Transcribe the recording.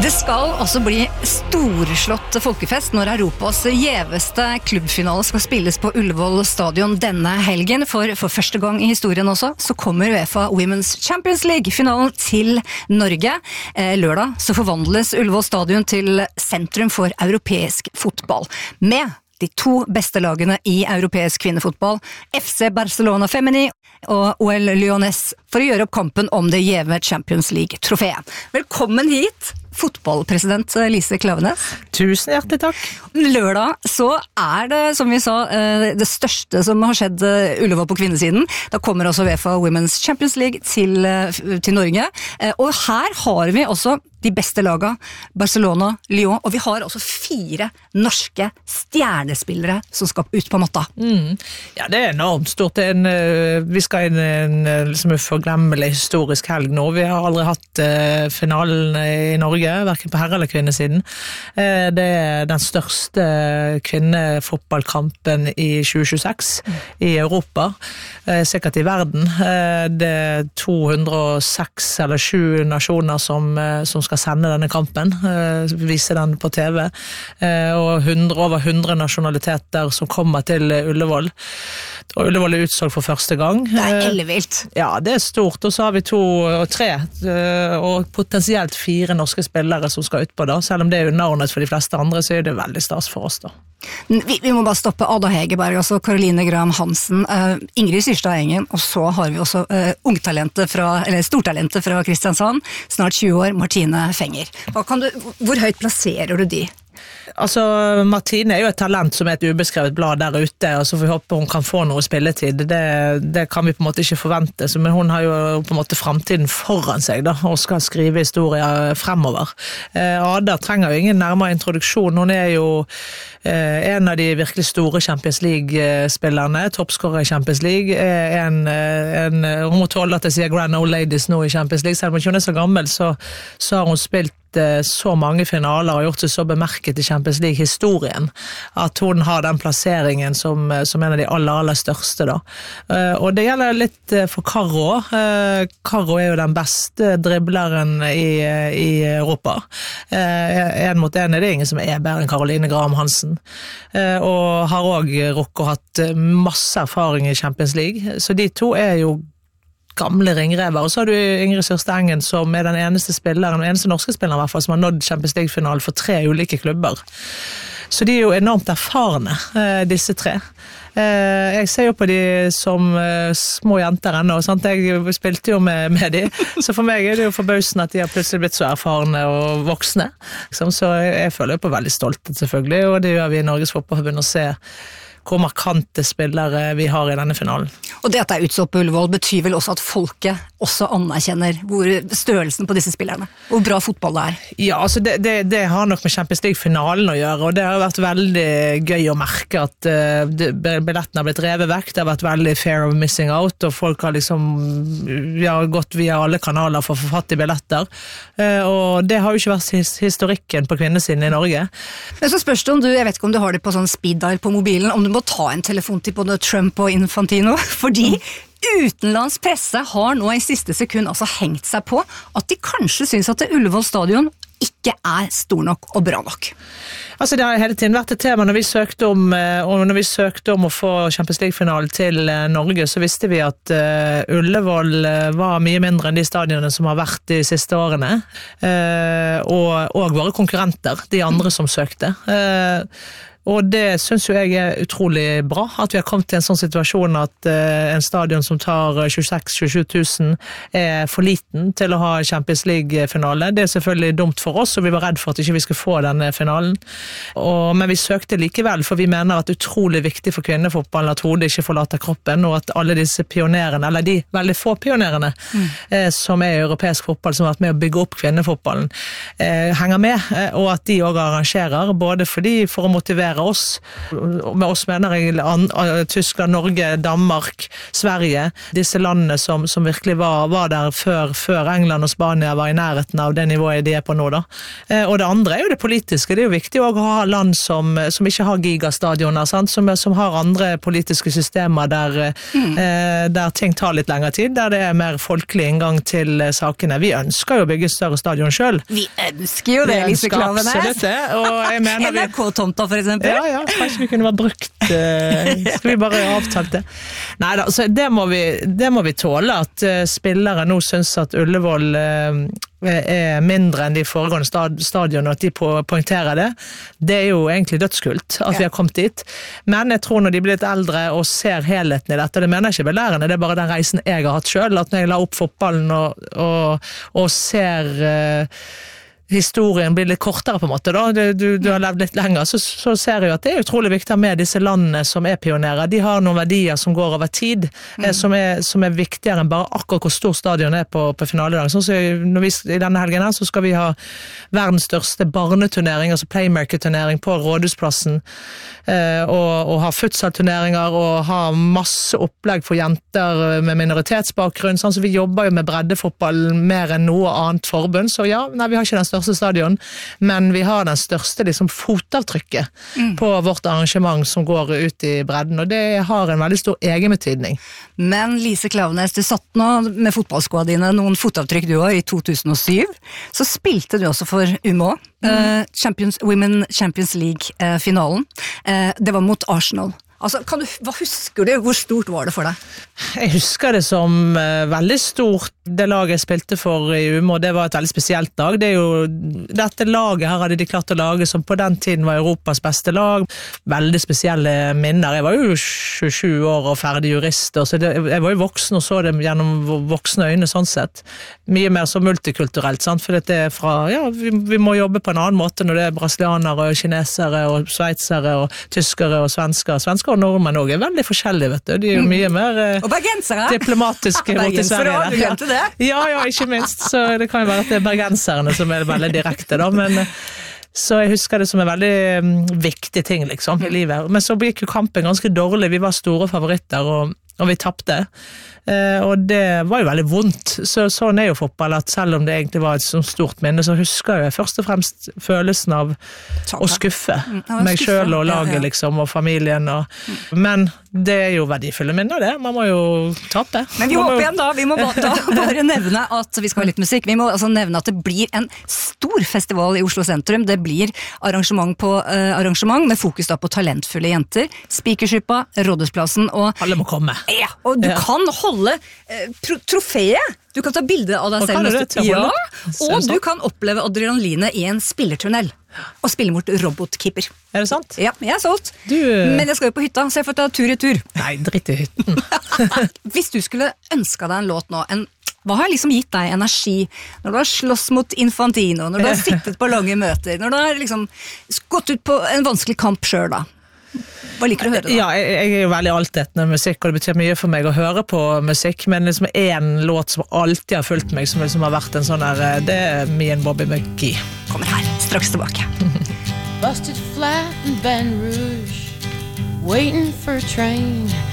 Det skal også bli storslått folkefest når Europas gjeveste klubbfinale skal spilles på Ullevål stadion denne helgen. For første gang i historien også, så kommer UEFA Women's Champions League-finalen til Norge. Lørdag så forvandles Ullevål stadion til sentrum for europeisk fotball. Med de to beste lagene i europeisk kvinnefotball, FC Barcelona Femini og OL Lyonnais, for å gjøre opp kampen om det gjeve Champions League-trofeet. Velkommen hit, fotballpresident Lise Klaveness. Tusen hjertelig takk. Lørdag så det, som vi sa, det største som har skjedd Ullevål på kvinnesiden. Da kommer også UEFA Women's Champions League til Norge. Og her har vi også de beste laga, Barcelona, Lyon, og vi har også 4 norske stjernespillere som skal ut på matta. Ja, det enormt stort. Vi skal inn en liksom uforglemmelig historisk helg nå. Vi har aldri hatt finalen i Norge, hverken på herre- eller kvinnesiden. Det den største kvinnefotballkampen i 2026 i Europa, sikkert i verden. Det 206 eller 7 nasjoner som skal sende denne kampen, vise den på TV, og over 100 nasjonaliteter som kommer til Ullevål. Og Ullevål utsolgt for første gang. Det ellevilt. Ja, det stort, og så har vi 2 og 3, og potensielt 4 norske spillere som skal ut på da. Selv om det underordnet for de fleste andre, så det veldig stas for oss da. Vi må bare stoppe Ada Hegerberg, altså Caroline Graham Hansen, Ingrid Syrstad Engen, og så har vi også stortalentet fra Kristiansand, snart 20 år, Martine Fenger. Hvor høyt plasserer du de? Altså, Martine jo et talent som et ubeskrevet blad der ute, og så får vi håpe hun kan få noe spilletid. Det kan vi på en måte ikke forvente, men hun har jo på en måte fremtiden foran seg da, og skal skrive historier fremover. Ada trenger jo ingen nærmere introduksjon. Hun jo en av de virkelig store Champions League-spillerne, toppskårer i Champions League. Hun må tåle at jeg sier Grand Old Ladies nå i Champions League, selv om hun er så gammel, så har hun spilt så mange finaler og gjort seg så bemerket i Champions League-historien at hun har den plasseringen som en av de aller største da. Og det gjelder litt for Karo. Karo jo den beste dribleren i Europa. En mot en det ingen som bedre enn Caroline Graham Hansen. Og har også rukket hatt masse erfaring i Champions League. Så de to jo gamle ringrever, og så har du Ingrid Syrstad Engen som den eneste spilleren, den eneste norske spilleren i hvert fall, som har nådd Champions League-finalen for 3 ulike klubber. Så de jo enormt erfarne, disse 3. Jeg ser jo på de som små jenter ennå, sant? Jeg spilte jo med de, så for meg det jo forbausende at de har plutselig blitt så erfarne og voksne. Så jeg føler jo på veldig stolthet selvfølgelig, og det gjør vi i Norges Fotballforbund å se hvor markante spillere vi har i denne finalen. Og det at det utsolgt på Ullevål betyr vel også at folket også anerkjenner størrelsen på disse spillerne, hvor bra fotball det Ja, altså det har nok med Champions League-finalen å gjøre, og det har vært veldig gøy å merke at billettene har blitt revet vekk, det har vært veldig fear of missing out, og folk har liksom gått via alle kanaler for å få fatt i billetter, og det har jo ikke vært historikken på kvinnesiden i Norge. Men så spørs det om jeg vet ikke om du har det på sånn speed dial på mobilen, om du må ta en telefon til både Trump og Infantino, fordi utenlandsk presse har nå i siste sekund altså hengt seg på at de kanskje synes at Ullevål stadion ikke stor nok og bra nok. Altså det har hele tiden vært et tema når vi søkte om å få Champions League-finalen til Norge, så visste vi at Ullevål var mye mindre enn de stadionene som har vært de siste årene, og våre konkurrenter, de andre som søkte. Og det synes jo jeg utrolig bra, at vi har kommet til en sånn situasjon at en stadion som tar 26-27 000 for liten til å ha Champions League-finale. Det selvfølgelig dumt for oss, og vi var redd for at ikke vi skulle få denne finalen. Men vi søkte likevel, for vi mener at det utrolig viktig for kvinnefotballen at hodet ikke forlater kroppen, og at alle disse pionerene, eller de veldig få pionerene som i europeisk fotball, som har vært med å bygge opp kvinnefotballen, henger med, og at de også arrangerer, både for å motivere dominerer oss. Med oss mener jeg Tyskland, Norge, Danmark, Sverige. Disse landene som virkelig var der før England og Spania var i nærheten av det nivået de på nå. Da. Og det andre jo det politiske. Det jo viktig å ha land som ikke har gigastadioner, sant? Som har andre politiske systemer der ting tar litt lengre tid, der det mer folkelig inngang til sakene. Vi ønsker jo å bygge større stadion selv. Vi ønsker jo det, Lise Klaveness. Absolutt det, og jeg mener NRK-tomta for eksempel. Ja, kanskje vi kunne vært brukt. Skal vi bare avtale det? Neida, så det må vi tåle, at spillere nå synes at Ullevål mindre enn de foregående stadionene, at de poengterer det. Det jo egentlig dødskult at vi har kommet dit. Men jeg tror når de blir litt eldre og ser helheten i dette, det mener jeg ikke belærende, det bare den reisen jeg har hatt selv, at når jeg la opp fotballen og ser historien blir litt kortere på en måte da, du har levd litt lenger, så ser jeg at det utrolig viktig med disse landene som pionerer. De har noen verdier som går over tid, som viktigere enn bare akkurat hvor stor stadion på finaledagen. Sånn så i denne helgen her, så skal vi ha verdens største barneturnering, altså playmaker-turnering på Rådhusplassen, og ha futsalturneringer, og ha masse opplegg for jenter med minoritetsbakgrunn, sånn så vi jobber jo med breddefotball mer enn noe annet forbund, så ja, vi har ikke den største stadion, men vi har den største liksom, fotavtrykket på vårt arrangement som går ut i bredden, og det har en veldig stor egenbetydning. Men Lise Klaveness, du satt nå med fotballskoene dine, noen fotavtrykk du har i 2007, så spilte du også for UMÅ, Women Champions League-finalen. Det var mot Arsenal. Altså, hva husker du? Hvor stort var det for deg? Jeg husker det som veldig stort. Det laget jeg spilte for i UMÅ, det var et veldig spesielt lag. Det jo, dette laget her hadde de klart å lage som på den tiden var Europas beste lag. Veldig spesielle minner. Jeg var jo 27 år og ferdig jurist, så jeg var jo voksen og så det gjennom voksne øyne sånn sett. Mye mer så multikulturelt, sant? For det fra, ja, vi må jobbe på en annen måte når det brasilianere og kinesere og sveitsere og tyskere og svensker. Svensker og nordmenn også veldig forskjellige, vet du. De jo mye mer diplomatiske mot i Sverige. Du glemte det? Ja, ikke minst. Så det kan jo være at det bergenserne som veldig direkte da, men så jeg husker det som en veldig viktig ting liksom i livet. Men så gikk jo kampen ganske dårlig. Vi var store favoritter og vi tappte. Og det var jo veldig vondt. Sånn jo fotball, at selv om det egentlig var et sånt stort minne, så husker jeg først og fremst følelsen av å skuffe meg selv og laget liksom, og familien. Men det jo verdifulle minner det. Man må jo tape. Men vi håper igjen da, vi må bare nevne at vi skal ha litt musikk. Vi må altså nevne at det blir en stor festival i Oslo sentrum. Det blir arrangement på arrangement med fokus da på talentfulle jenter. Speakershippa, Rådhusplassen og... Alle må komme. Ja, og du kan holde trofeet. Du kan ta bilde av deg selv. Og du kan oppleve adrenalinet i en spillertunnel. Og spille mot robotkeeper. Det sant? Ja, jeg solgt. Men jeg skal jo på hytta, så jeg får ta tur i tur. Nei, dritt i hytten. Hvis du skulle ønske deg en låt nå, hva har liksom gitt deg energi når du har slåss mot Infantino, når du har sittet på lange møter, når du har liksom gått ut på en vanskelig kamp selv da? Hva liker du å høre da? Ja, jeg jo veldig altetende musikk, og det betyr mye for meg å høre på musikk, men liksom en låt som alltid har fulgt meg, som liksom har vært en sånn der, det Me and Bobby McGee. Kommer her, straks tilbake. Busted flat in Baton Rouge, waiting for a train